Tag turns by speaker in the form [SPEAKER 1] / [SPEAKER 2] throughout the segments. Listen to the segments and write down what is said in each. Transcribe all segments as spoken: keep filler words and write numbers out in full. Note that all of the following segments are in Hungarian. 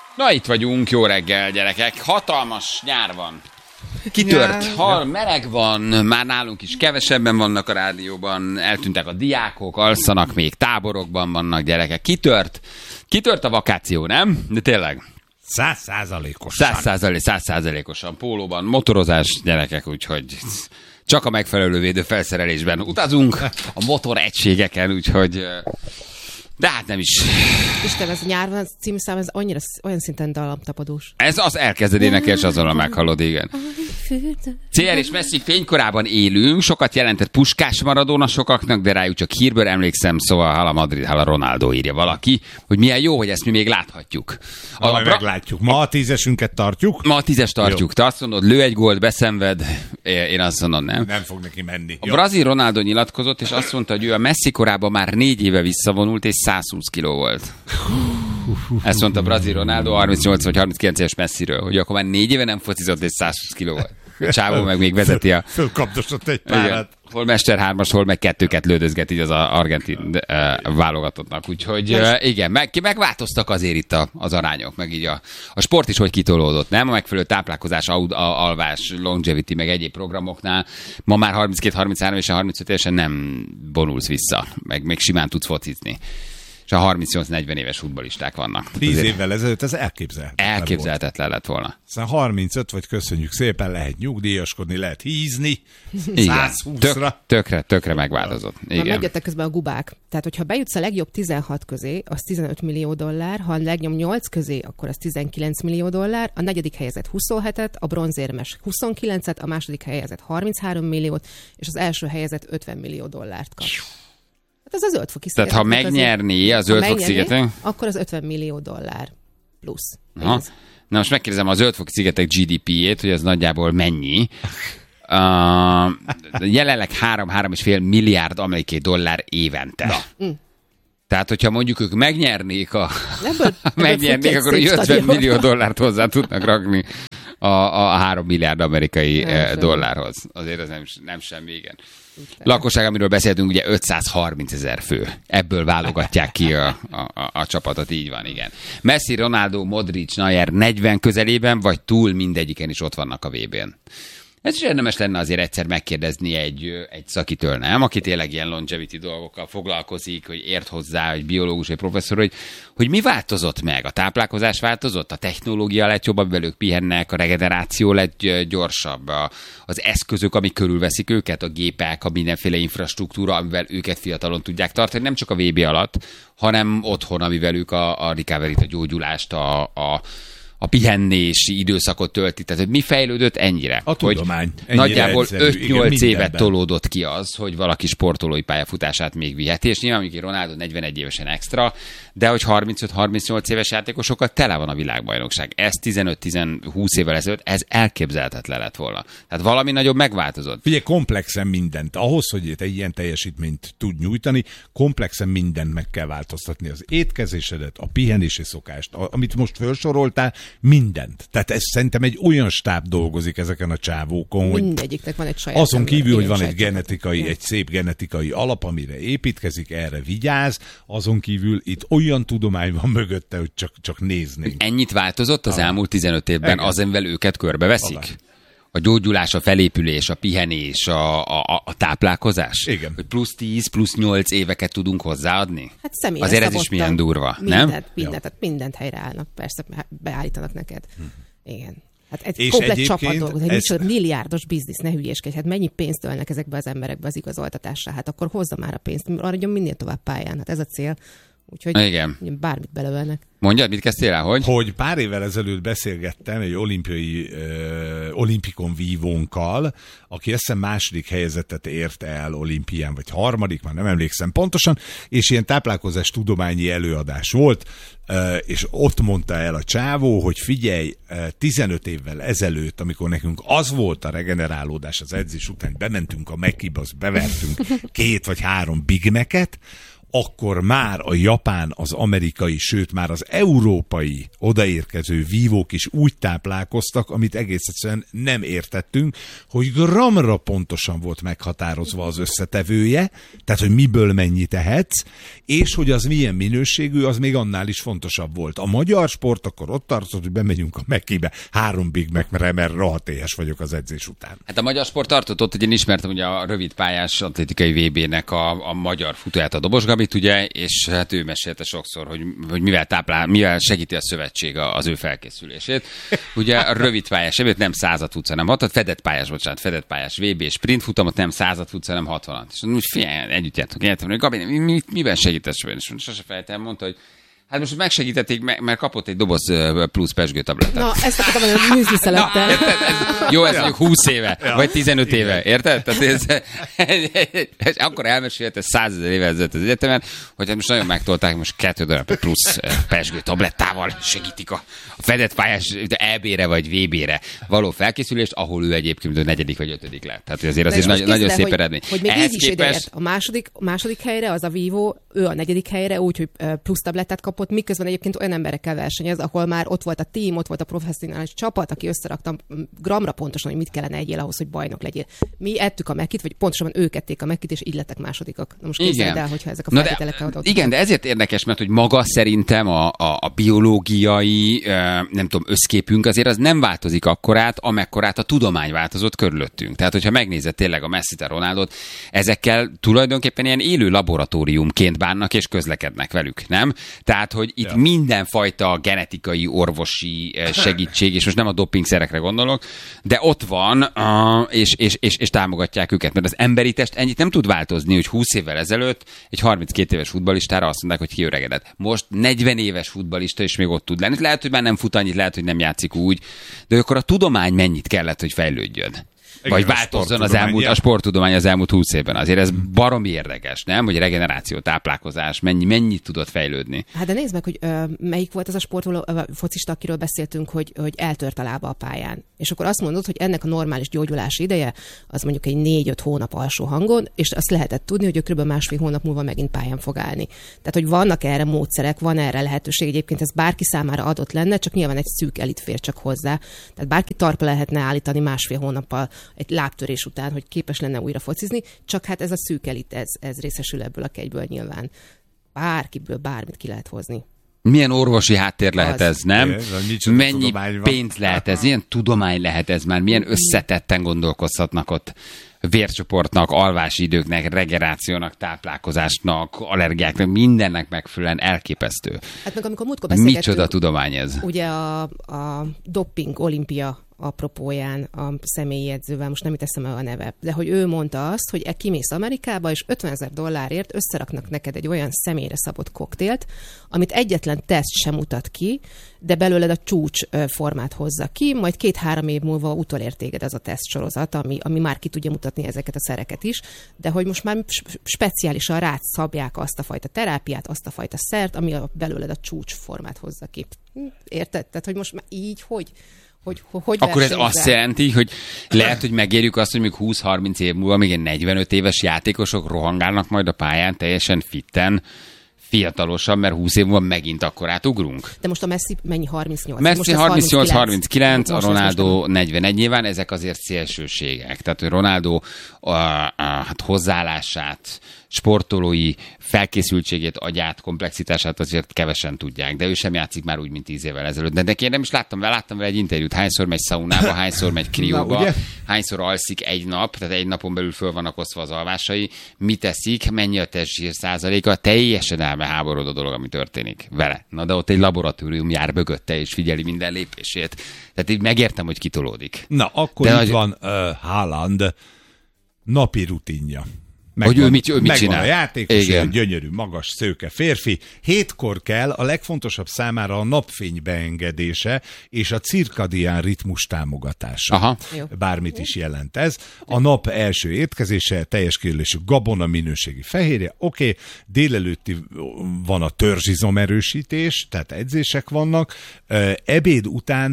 [SPEAKER 1] Na itt vagyunk, jó reggel gyerekek, hatalmas nyár van. Kitört, hal, meleg van, már nálunk is kevesebben vannak a rádióban, eltűntek a diákok, alszanak még, táborokban vannak gyerekek. Kitört, kitört a vakáció, nem? De tényleg.
[SPEAKER 2] Száz százalékosan.
[SPEAKER 1] Száz százalék, száz százalékosan pólóban, motorozás gyerekek, úgyhogy csak a megfelelő védőfelszerelésben utazunk, a motor egységeken, úgyhogy... De hát nem is.
[SPEAKER 3] Isten, ez a nyárban című szám, ez annyira, olyan szinten dallamtapadós.
[SPEAKER 1] Ez az elkezded énekelni, és azonnal meghallod, igen. cé er és Messi fénykorában élünk, sokat jelentett Puskás Maradona sokaknak, de rájuk csak hírből emlékszem, szóval Hala Madrid, Hala Ronaldo, írja valaki, hogy milyen jó, hogy ezt mi még láthatjuk.
[SPEAKER 2] A, a, meglátjuk. Ma a tízesünket tartjuk?
[SPEAKER 1] Ma a tízes tartjuk. Te azt mondod, lő egy gólt, beszenved, én azt mondom, nem.
[SPEAKER 2] Nem fog neki menni.
[SPEAKER 1] A brazil Ronaldo nyilatkozott, és azt mondta, hogy ő a Messi korában már négy éve visszavonult, és száz húsz kiló volt. Ezt mondta a brazil Ronaldo harmincnyolc vagy harminckilenc éves Messiről, hogy akkor már négy éve nem focizott, és száz húsz kiló volt. A csávó meg még vezeti a...
[SPEAKER 2] Fölkapdosott egy párat.
[SPEAKER 1] Hol Mester hármas, hol meg kettőket lődözget így az a argentin uh, válogatottnak. Úgyhogy uh, igen, meg, megváltoztak azért itt a, az arányok, meg így a, a sport is hogy kitolódott, nem? A megfelelő táplálkozás, aud, a, alvás, longevity, meg egyéb programoknál ma már harminckét harminchárom és a harmincöt évesen nem vonulsz vissza, meg még simán tudsz focizni. És a harmincnyolc negyven éves futballisták vannak.
[SPEAKER 2] Tíz azért évvel ezelőtt ez elképzelhetetlen
[SPEAKER 1] Elképzelhetetlen lett volna.
[SPEAKER 2] Szóval harmincöt vagy köszönjük szépen, lehet nyugdíjaskodni, lehet hízni.
[SPEAKER 1] száz húszra. Tök, tökre, tökre megváltozott. Igen.
[SPEAKER 3] Na, megjöttek közben a gubák. Tehát, hogyha bejutsz a legjobb tizenhat közé, az tizenöt millió dollár, ha a legjobb nyolc közé, akkor az tizenkilenc millió dollár, a negyedik helyezett huszonhetet, a bronzérmes huszonkilencet, a második helyezett harminchárom milliót, és az első helyezett ötven millió dollárt kap. Hát ez az zöldfoki szigetek.
[SPEAKER 1] Tehát ha megnyerné a zöldfoki szigetek,
[SPEAKER 3] akkor az ötven millió dollár plusz.
[SPEAKER 1] Na most megkérdezem a zöldfoki szigetek gé dé pé-jét, hogy ez nagyjából mennyi. Uh, jelenleg három-három és fél milliárd amerikai dollár évente. Mm. Tehát, hogyha mondjuk ők megnyernék, a, ebből, megnyernék akkor ötven millió dollárt hozzá tudnak rakni a, a három milliárd amerikai nem dollárhoz. Azért ez nem, nem semmi, igen. Lakosság, amiről beszéltünk, ugye ötszázharminc ezer fő. Ebből válogatják ki a, a, a, a csapatot, így van, igen. Messi, Ronaldo, Modric, Neuer negyven közelében, vagy túl mindegyiken is ott vannak a vé bén. Ez is érdemes lenne azért egyszer megkérdezni egy, egy szakitől, nem? Aki tényleg ilyen longevity dolgokkal foglalkozik, hogy ért hozzá, hogy biológus, vagy professzor, hogy, hogy mi változott meg? A táplálkozás változott? A technológia lett jobb, amivel ők pihennek, a regeneráció lett gyorsabb, a, az eszközök, amik körülveszik őket, a gépek, a mindenféle infrastruktúra, amivel őket fiatalon tudják tartani, nem csak a vé bé alatt, hanem otthon, amivel ők a, a recovery-t, a gyógyulást, a, a a pihennési időszakot tölti. Tehát, hogy mi fejlődött ennyire?
[SPEAKER 2] A tudomány.
[SPEAKER 1] Hogy nagyjából öt-nyolc évet tolódott ki az, hogy valaki sportolói pályafutását még viheti, és nyilván, amikor Ronaldo negyvenegy évesen extra, de hogy harmincöt-harmincnyolc éves játékosokkal tele van a világbajnokság. Ez tizenöt-húsz évvel ezelőtt, ez elképzelhetetlen lett volna. Tehát valami nagyobb megváltozott.
[SPEAKER 2] Figyelj, komplexen mindent. Ahhoz, hogy te ilyen teljesítményt tud nyújtani, komplexen mindent meg kell változtatni. Az étkezésedet, a pihenési szokást, amit most felsoroltál, mindent. Tehát ez szerintem egy olyan stáb dolgozik ezeken a csávókon, hogy
[SPEAKER 3] mindegyiknek van egy saját.
[SPEAKER 2] Azon kívül, hogy van egy genetikai, egy szép genetikai alap, amire építkezik, erre vigyáz, azon kívül itt olyan tudomány van mögötte, hogy csak, csak néznénk.
[SPEAKER 1] Ennyit változott az ah. elmúlt tizenöt évben, az, amivel őket körbeveszik? Ah. A gyógyulás, a felépülés, a pihenés, a, a, a táplálkozás?
[SPEAKER 2] Igen.
[SPEAKER 1] Hogy plusz tíz, plusz nyolc éveket tudunk hozzáadni?
[SPEAKER 3] Hát személyre
[SPEAKER 1] azért ez is milyen durva,
[SPEAKER 3] mindent,
[SPEAKER 1] nem?
[SPEAKER 3] Mindent, tehát mindent helyreállnak, persze beállítanak neked. Hm. Igen. Hát egy és komplet csapat dolgoz, egy ez... milliárdos biznisz, ne hülyéskedj. Hát mennyi pénzt ölnek ezekbe az emberekbe az igazoltatásra? Hát akkor hozza már a pénzt, maradjon minél tovább pályán. Hát ez a cél. Úgyhogy igen. Bármit belőlnek.
[SPEAKER 1] Mondjad, mit kezdtél el, hogy?
[SPEAKER 2] Hogy pár évvel ezelőtt beszélgettem egy olimpiai ö, olimpikon vívónkkal, aki azt hiszem második helyezetet ért el olimpián, vagy harmadik, már nem emlékszem pontosan, és ilyen táplálkozás tudományi előadás volt, ö, és ott mondta el a csávó, hogy figyelj, tizenöt évvel ezelőtt, amikor nekünk az volt a regenerálódás az edzés után, bementünk a Mekkibe, azt bevertünk két vagy három Big Mac-et, akkor már a japán, az amerikai, sőt már az európai odaérkező vívók is úgy táplálkoztak, amit egész egyszerűen nem értettünk, hogy gramra pontosan volt meghatározva az összetevője, tehát hogy miből mennyit ehetsz, és hogy az milyen minőségű, az még annál is fontosabb volt. A magyar sport akkor ott tartott, hogy bemegyünk a Mekkibe, három Big Mac, mert rohadt éhes vagyok az edzés után.
[SPEAKER 1] Hát a magyar sport tartott ott, hogy én ismertem ugye a rövidpályás atlétikai vé bének a, a magyar futóját, a Dobos Gabit, ugye, és hát ő mesélte sokszor, hogy, hogy mivel táplál, mivel segíti a szövetség az ő felkészülését. Ugye a rövidpályás evét nem százat futsz, hanem hatat, fedett pályás, bocsánat, fedett pályás vé bé sprint futamot nem százat futsz, hanem hatvanat. És most figyelj, együtt jártunk, értem, hogy Gabi, mi, miben segítesz? És sose felejtem, mondta, hogy hát most megsegítették, mert kapott egy doboz plusz pesgőtabletet.
[SPEAKER 3] Na, ezt akartam mondani, hogy műzli szelettel.
[SPEAKER 1] Jó, ez mondjuk húsz éve, ja. vagy tizenöt igen. éve, érted? Tehát ez, és akkor elmesélte százezer éve ezelőtt az egyetemen, hogy hát most nagyon megtolták, most kettő darab plusz pesgőtablettával segítik a, a fedett pályás é bé-re vagy vé bé-re való felkészülést, ahol ő egyébként a negyedik vagy ötödik lett. Tehát azért azért nagy, nagyon szép eredmény.
[SPEAKER 3] Hogy még így is képest... a második, második helyre az a vívó, ő a negyedik helyre úgy, hogy plusz tablettát kap, miközben egyébként olyan emberekkel versenyez, ahol már ott volt a team, ott volt a professzionális csapat, aki összeraktam gramra pontosan, hogy mit kellene egyél ahhoz, hogy bajnok legyél. Mi ettük a Mekit, vagy pontosabban ők ették a Mekit, és így lettek másodikak. Na most képzeld el, hogyha ezek a feltételek adott.
[SPEAKER 1] Igen, de ezért érdekes, mert hogy maga szerintem a, a, a biológiai, nem tudom, összképünk azért az nem változik akkorát, amekkorát a tudomány változott körülöttünk. Tehát, hogyha megnézed tényleg a Messit, a Ronaldot, ezekkel tulajdonképpen ilyen élő laboratóriumként bánnak és közlekednek velük, nem? Tehát hogy itt ja. mindenfajta genetikai, orvosi segítség, és most nem a dopingszerekre gondolok, de ott van, és, és, és, és támogatják őket. Mert az emberi test ennyit nem tud változni, hogy húsz évvel ezelőtt egy harminckét éves futballistára azt mondták, hogy kiöregedett. Most negyven éves futballista is még ott tud lenni. Lehet, hogy már nem fut annyit, lehet, hogy nem játszik úgy, de akkor a tudomány mennyit kellett, hogy fejlődjön. Igen, vagy változzon az elmúlt, a sporttudomány az elmúlt húsz évben. Azért ez baromi érdekes, nem? Hogy regeneráció, táplálkozás, mennyi, mennyit tudott fejlődni.
[SPEAKER 3] Hát de nézd meg, hogy ö, melyik volt az a sportoló, ö, focista, akiről beszéltünk, hogy, hogy eltört a lába a pályán. És akkor azt mondod, hogy ennek a normális gyógyulási ideje az mondjuk egy négy-öt hónap alsó hangon, és azt lehetett tudni, hogy ő kb. Másfél hónap múlva megint pályán fog állni. Tehát, hogy vannak erre módszerek, van erre lehetőség. Egyébként ez bárki számára adott lenne, csak nyilván egy szűk elit fér csak hozzá. Tehát bárki talpra lehetne állítani másfél hónappal egy lábtörés után, hogy képes lenne újra focizni, csak hát ez a szűk elit, ez, ez részesül ebből a kegyből nyilván. Bárkiből bármit ki lehet hozni.
[SPEAKER 1] Milyen orvosi háttér lehet az. Ez, nem?
[SPEAKER 2] É,
[SPEAKER 1] mennyi pénz lehet ez, milyen tudomány lehet ez már, milyen összetetten gondolkozhatnak ott vércsoportnak, alvási időknek, regenerációnak, táplálkozásnak, allergiáknak, mindennek megfelelően elképesztő.
[SPEAKER 3] Hát meg amikor múltkor beszélgettünk,
[SPEAKER 1] micsoda tudomány ez?
[SPEAKER 3] Ugye a, a doping olimpia apropóján a személyi edzővel, most nem itt eszem el a neve, de hogy ő mondta azt, hogy kimész Amerikába, és ötvenezer dollárért összeraknak neked egy olyan személyre szabott koktélt, amit egyetlen teszt sem mutat ki, de belőled a csúcs formát hozza ki, majd két-három év múlva utolér téged ez a tesztsorozat, ami, ami már ki tudja mutatni ezeket a szereket is, de hogy most már speciálisan rád szabják azt a fajta terápiát, azt a fajta szert, ami a, belőled a csúcs formát hozza ki. Érted? Tehát, hogy most már így, hogy Hogy, hogy
[SPEAKER 1] akkor ez azt jelenti, hogy lehet, hogy megérjük azt, hogy még húsz-harminc év múlva még egy negyvenöt éves játékosok rohangálnak majd a pályán teljesen fitten, fiatalosan, mert húsz év múlva megint akkor átugrunk.
[SPEAKER 3] De most a Messi mennyi harmincnyolc?
[SPEAKER 1] Messi harmincnyolc harminckilenc, a Ronaldo negyvenegy, nyilván ezek azért szélsőségek. Tehát, hogy Ronaldo a, a, hát hozzáállását, sportolói felkészültségét, agyát, komplexitását azért kevesen tudják, de ő sem játszik már úgy, mint tíz évvel ezelőtt. De neki én nem is láttam vele, láttam vele egy interjút, hányszor megy szaunába, hányszor megy krióba, Na, hányszor alszik egy nap, tehát egy napon belül föl vannak osztva az alvásai, mit teszik, mennyi a testzsír százaléka, teljesen elmeháborod a dolog, ami történik vele. Na de ott egy laboratórium jár mögötte, és figyeli minden lépését. Tehát így megértem, hogy kitolódik.
[SPEAKER 2] Na, akkor de itt nagy... van uh, Haaland napi rutinja.
[SPEAKER 1] Megvan, hogy ő mit, ő mit
[SPEAKER 2] csinál. A játékos, egy gyönyörű, magas, szőke férfi. Hétkor kell, a legfontosabb számára a napfény beengedése és a cirkadián ritmus támogatása. Aha. Bármit is jelent ez. A nap első étkezése, teljes kiélésű gabona minőségi fehérje. Oké, okay. Délelőtti van a törzsizomerősítés, tehát edzések vannak. Ebéd után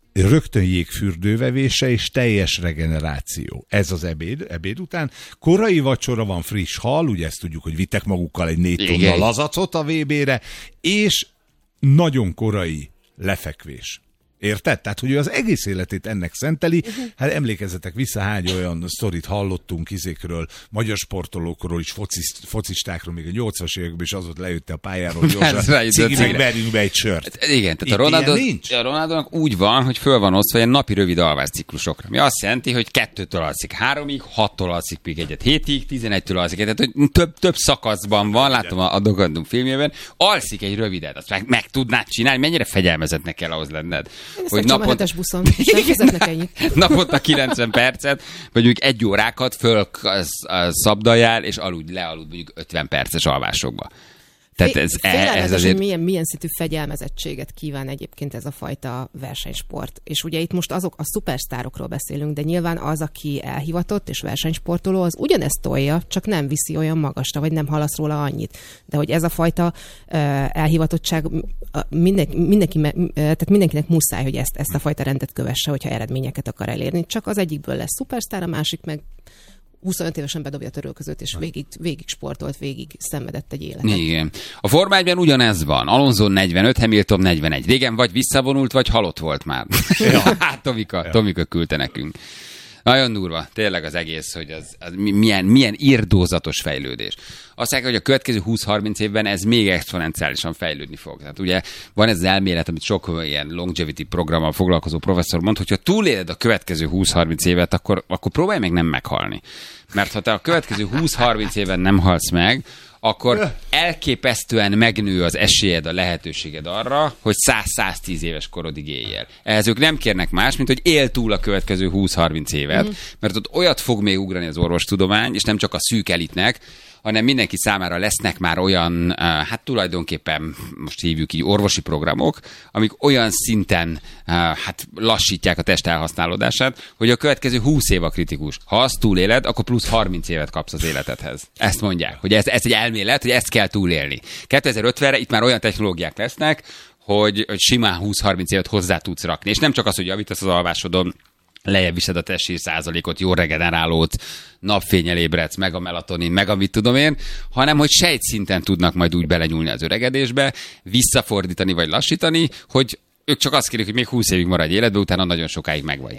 [SPEAKER 2] rögtön jégfürdővevése és teljes regeneráció. Ez az ebéd, ebéd után. Korai vacsora van, friss hal, ugye ezt tudjuk, hogy vittek magukkal egy négy tonna lazacot a vé bére, és nagyon korai lefekvés. Érted? Tehát, hogy ő az egész életét ennek szenteli. Uh-huh. Hát emlékezzetek vissza, hány olyan sztorit hallottunk izékről, magyar sportolókról is, fociszt, focistákról, még a nyolcvanas években is az ott leütte a pályáról gyorsan. Cigi, meg verjünk be egy sört.
[SPEAKER 1] Igen, tehát a, Ronaldo, a Ronaldónak úgy van, hogy föl van osztva ilyen napi rövid alvásciklusokra. Mi azt jelenti, hogy kettőtől alszik háromig, hattól alszik még egyet hétig, tizenegytől alszik. Tehát, hogy több, több szakaszban van, látom a, a Dokumentum filmjében, alszik egy rövidet, azt meg, meg tudnád csinálni, mennyire fegyelmezetnek kell ahhoz lenned.
[SPEAKER 3] Én hogy napot... buszon, nem fizetnek ennyit.
[SPEAKER 1] Naponta kilencven percet, vagy mondjuk egy órákat föl szabdaljál, és aludj, lealudj mondjuk ötven perces alvásokba. Tehát ez, ez azért...
[SPEAKER 3] milyen, milyen szintű fegyelmezettséget kíván egyébként ez a fajta versenysport. És ugye itt most azok a szupersztárokról beszélünk, de nyilván az, aki elhivatott és versenysportoló, az ugyanezt tolja, csak nem viszi olyan magasra, vagy nem hallasz róla annyit. De hogy ez a fajta uh, elhivatottság mindenki, mindenki, tehát mindenkinek muszáj, hogy ezt, ezt a fajta rendet kövesse, hogyha eredményeket akar elérni. Csak az egyikből lesz szupersztár, a másik meg huszonöt évesen bedobja a törölközőt, és végig, végig sportolt, végig szenvedett egy életet.
[SPEAKER 1] Igen. A Forma egyben ugyanez van. Alonso negyvenöt, Hamilton negyvenegy. Régen vagy visszavonult, vagy halott volt már. Ja. Hát Tomika, ja. Tomika küldte nekünk. Nagyon durva, tényleg az egész, hogy az, az milyen, milyen irdózatos fejlődés. Azt mondják, hogy a következő húsz-harminc évben ez még exponenciálisan fejlődni fog. Tehát ugye van ez az elmélet, amit sok ilyen longevity programmal foglalkozó professzor mond, hogyha túléled a következő húsz-harminc évet, akkor, akkor próbálj meg nem meghalni. Mert ha te a következő húsz-harminc éven nem halsz meg, akkor elképesztően megnő az esélyed, a lehetőséged arra, hogy száz-száztíz éves korodig éljél. Ehhez ők nem kérnek más, mint hogy él túl a következő húsz-harminc évet, mm. mert ott olyat fog még ugrani az orvostudomány, és nem csak a szűk elitnek, hanem mindenki számára lesznek már olyan, hát tulajdonképpen most hívjuk így orvosi programok, amik olyan szinten hát lassítják a test elhasználódását, hogy a következő húsz év a kritikus. Ha azt túléled, akkor plusz harminc évet kapsz az életedhez. Ezt mondják, hogy ez, ez egy elmélet, hogy ezt kell túlélni. kétezer-ötvenre itt már olyan technológiák lesznek, hogy, hogy simán húsz-harminc évet hozzá tudsz rakni. És nem csak az, hogy javítasz az alvásodon, lejjebb viszed a testsír százalékot, jó regenerálót, napfényel ébredsz, meg a melatonin, meg amit tudom én, hanem hogy sejtszinten tudnak majd úgy belenyúlni az öregedésbe, visszafordítani vagy lassítani, hogy ők csak azt kérik, hogy még húsz évig maradj életbe, utána nagyon sokáig megvagy.